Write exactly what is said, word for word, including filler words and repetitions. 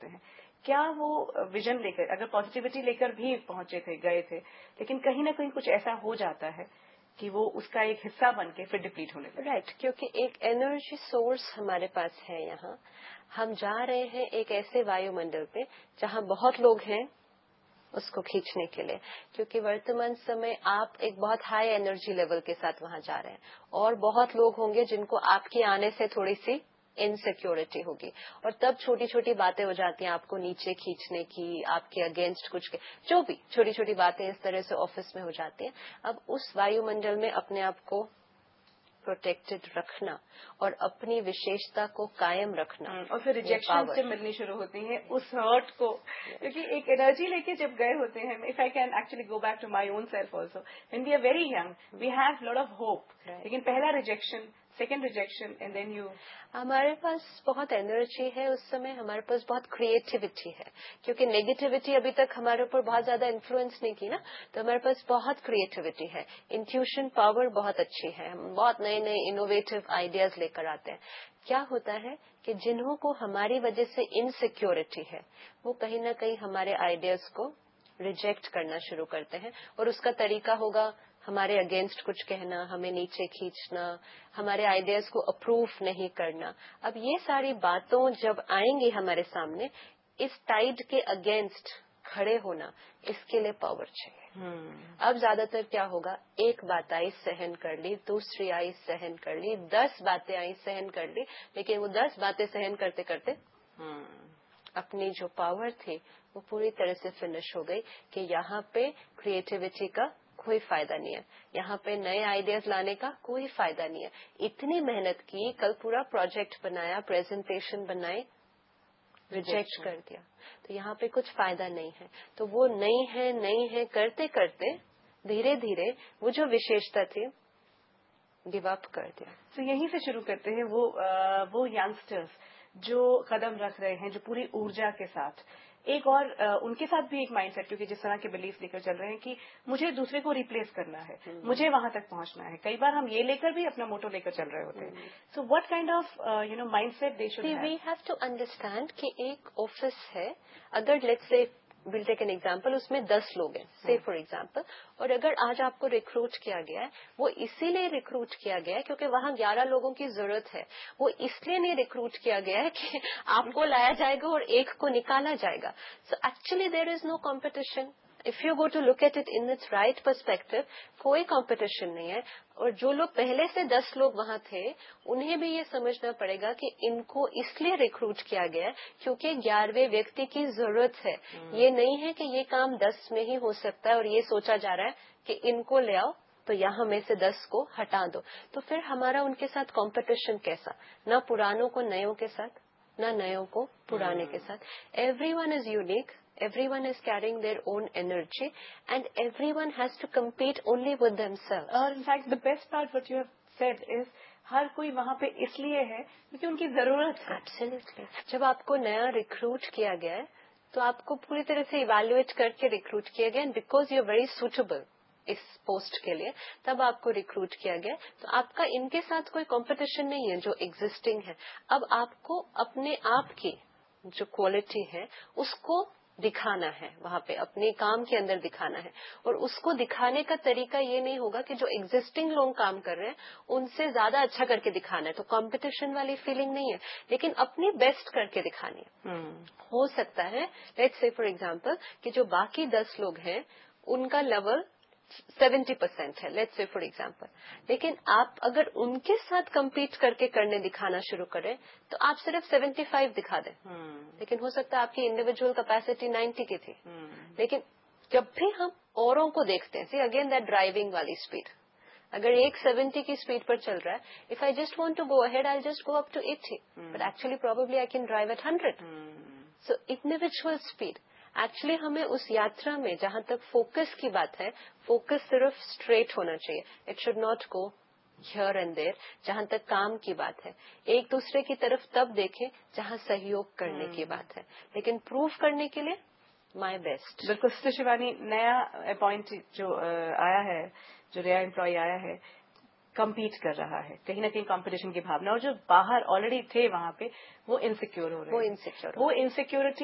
ہوتے ہیں. کیا وہ ویژن لے کر اگر پازیٹیوٹی لے کر بھی پہنچے تھے گئے تھے لیکن کہیں نہ کہیں کچھ ایسا ہو جاتا ہے کہ وہ اس کا ایک حصہ بن کے پھر ڈپلیٹ ہونے لگے. رائٹ, کیونکہ ایک انرجی سورس ہمارے پاس ہے. یہاں ہم جا رہے ہیں ایک ایسے وایو منڈل پہ جہاں بہت لوگ ہیں اس کو کھینچنے کے لیے, کیونکہ ورتمان سمے آپ ایک بہت ہائی انرجی لیول کے ساتھ وہاں جا رہے ہیں اور بہت لوگ ہوں گے جن کو آپ کے آنے سے تھوڑی سی انسیکیورٹی ہوگی اور تب چھوٹی چھوٹی باتیں ہو جاتی ہیں آپ کو نیچے کھینچنے کی, آپ کے اگینسٹ کچھ کے جو بھی چھوٹی چھوٹی باتیں اس طرح سے آفس میں ہو جاتی ہیں. اب اس وایو منڈل میں اپنے آپ کو پروٹیکٹڈ رکھنا اور اپنی وشیشتا کو قائم رکھنا, اور پھر ریجیکشن سے ملنی شروع ہوتی ہیں اس ہرٹ کو, کیونکہ ایک انرجی لے کے جب گئے ہوتے ہیں. If I can actually go back to my own self also, when we are very young we have lot of hope, لیکن پہلا rejection, second rejection and then you. ہمارے پاس بہت انرجی ہے اس سمے, ہمارے پاس بہت کریٹیوٹی ہے, کیونکہ نیگیٹیوٹی ابھی تک ہمارے اوپر بہت زیادہ انفلوئنس نہیں کی نا, تو ہمارے پاس بہت کریٹیوٹی ہے, انٹیوشن پاور بہت اچھی ہے, ہم بہت نئے نئے انوویٹو آئیڈیاز لے کر آتے ہیں. کیا ہوتا ہے کہ جنہوں کو ہماری وجہ سے انسیکیورٹی ہے وہ کہیں نہ کہیں ہمارے آئیڈیاز کو ریجیکٹ کرنا شروع کرتے ہیں, اور اس کا طریقہ ہوگا ہمارے اگینسٹ کچھ کہنا, ہمیں نیچے کھینچنا, ہمارے آئیڈیاز کو اپروو نہیں کرنا. اب یہ ساری باتوں جب آئیں گی ہمارے سامنے, اس ٹائڈ کے اگینسٹ کھڑے ہونا, اس کے لیے پاور چاہیے. اب زیادہ تر کیا ہوگا, ایک بات آئی سہن کر لی, دوسری آئی سہن کر لی, دس باتیں آئی سہن کر لی, لیکن وہ دس باتیں سہن کرتے کرتے اپنی جو پاور تھی وہ پوری طرح سے فنش ہو گئی کہ یہاں پہ کریٹیوٹی کا کوئی فائدہ نہیں ہے, یہاں پہ نئے آئیڈیاز لانے کا کوئی فائدہ نہیں ہے. اتنی محنت کی, کل پورا پروجیکٹ بنایا, پریزنٹیشن بنائی, ریجیکٹ کر دیا, تو یہاں پہ کچھ فائدہ نہیں ہے. تو وہ نہیں ہے نہیں ہے کرتے کرتے دھیرے دھیرے وہ جو وشیشتا تھی گیو اپ کر دیا. تو یہیں سے شروع کرتے ہیں وہ وہ ینگسٹرز جو قدم رکھ رہے ہیں, جو پوری ارجا کے ساتھ, ایک اور ان کے ساتھ بھی ایک مائنڈ سیٹ, کیونکہ جس طرح کے بلیف لے کر چل رہے ہیں کہ مجھے دوسرے کو ریپلیس کرنا ہے, مجھے وہاں تک پہنچنا ہے. کئی بار ہم یہ لے کر بھی اپنا موٹو لے کر چل رہے ہوتے ہیں. So what kind of you know mind set they should have. We have to understand کہ ایک آفس ہے, اگر let's say will take an example, اس میں دس لوگ ہیں سے فار ایگزامپل, اور اگر آج آپ کو ریکروٹ کیا گیا ہے, وہ اسی لیے ریکروٹ کیا گیا ہے کیونکہ وہاں گیارہ لوگوں کی ضرورت ہے. وہ اس لیے نہیں ریکروٹ کیا گیا ہے کہ آپ کو لایا جائے گا اور ایک کو نکالا جائے گا. So actually there is know competition. If you go to look at it in its right perspective, کوئی کمپٹیشن نہیں ہے. اور جو لوگ پہلے سے دس لوگ وہاں تھے انہیں بھی یہ سمجھنا پڑے گا کہ ان کو اس لیے ریکروٹ کیا گیا ہے کیونکہ گیارہویں ویکتی کی ضرورت ہے. یہ نہیں ہے کہ یہ کام دس میں ہی ہو سکتا ہے اور یہ سوچا جا رہا ہے کہ ان کو لے آؤ تو یہاں میں سے دس کو ہٹا دو. تو پھر ہمارا ان کے ساتھ کمپٹیشن کیسا, نہ پرانوں کو نئےوں کے ساتھ, نہ نیوں کو پرانے کے ساتھ. Every one is unique, everyone is carrying their own energy and everyone has to compete only with themselves. اور in fact the best part what you have said is ہر کوئی وہاں پہ اس لیے ہے کیونکہ ان کی ضرورت ہے. Absolutely. جب آپ کو نیا ریکروٹ کیا گیا ہے تو آپ کو پوری طرح سے ایویلویٹ کر کے ریکروٹ کیا گیا, and because you are very suitable us post کے لیے تب آپ کو ریکروٹ کیا گیا. تو آپ کا ان کے ساتھ کوئی کمپٹیشن نہیں ہے جو ایگزسٹنگ ہے. اب آپ کو اپنے آپ کی جو کوالٹی ہے اس کو دکھانا ہے, وہاں پہ اپنے کام کے اندر دکھانا ہے, اور اس کو دکھانے کا طریقہ یہ نہیں ہوگا کہ جو ایگزسٹنگ لوگ کام کر رہے ہیں ان سے زیادہ اچھا کر کے دکھانا ہے. تو کمپٹیشن والی فیلنگ نہیں ہے, لیکن اپنی بیسٹ کر کے دکھانی ہے. ہو سکتا ہے لیٹس سے فار ایگزامپل کہ جو باقی دس لوگ ہیں ان کا لیول سیونٹی پرسینٹ ہے, لیٹس سے فار ایگزامپل, لیکن آپ اگر ان کے ساتھ کمپیٹ کر کے کرنے دکھانا شروع کریں تو آپ صرف سیونٹی فائیو دکھا دیں, لیکن ہو سکتا ہے آپ کی انڈیویجل کیپیسٹی نائنٹی کی تھی. لیکن جب بھی ہم اوروں کو دیکھتے ہیں, سی اگین دیٹ ڈرائیونگ والی اسپیڈ, اگر ایک سیونٹی کی اسپیڈ پر چل رہا ہے, if I just want to go ahead I just go up to eighty, but actually probably I can drive eight hundred. So individual speed actually ہمیں اس یاترا میں جہاں تک فوکس کی بات ہے, فوکس صرف اسٹریٹ ہونا چاہیے. It should not go here and there. جہاں تک کام کی بات ہے ایک دوسرے کی طرف تب دیکھیں جہاں سہیوگ کرنے کی بات ہے, لیکن پروف کرنے کے لیے مائی بیسٹ. بالکل. سسٹر شیوانی, نیا اپوائنٹ جو آیا ہے, جو نیا امپلائی آیا ہے, کمپیٹ کر رہا ہے, کہیں نہ کہیں کمپٹیشن کی بھاونا, اور جو باہر آلریڈی تھے وہاں پہ وہ انسیکیور ہو رہے ہیں. وہ انسیکیور وہ انسیکیورٹی